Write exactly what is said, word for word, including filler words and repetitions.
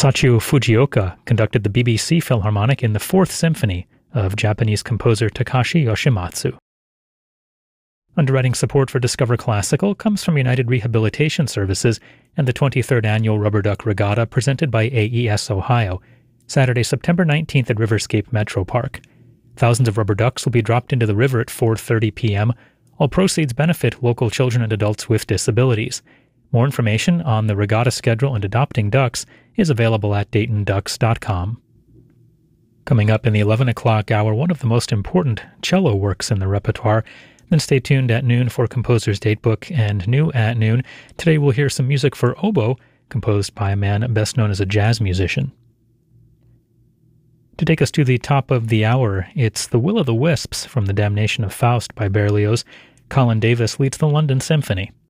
Sachio Fujioka conducted the B B C Philharmonic in the Fourth Symphony of Japanese composer Takashi Yoshimatsu. Underwriting support for Discover Classical comes from United Rehabilitation Services and the twenty-third Annual Rubber Duck Regatta presented by A E S Ohio, Saturday, September nineteenth at Riverscape Metro Park. Thousands of rubber ducks will be dropped into the river at four thirty p.m. All proceeds benefit local children and adults with disabilities. More information on the regatta schedule and adopting ducks is available at dayton ducks dot com. Coming up in the eleven o'clock hour, one of the most important cello works in the repertoire. Then stay tuned at noon for Composer's Datebook and new at noon. Today we'll hear some music for oboe, composed by a man best known as a jazz musician. To take us to the top of the hour, it's The Will o' the Wisps from The Damnation of Faust by Berlioz. Colin Davis leads the London Symphony.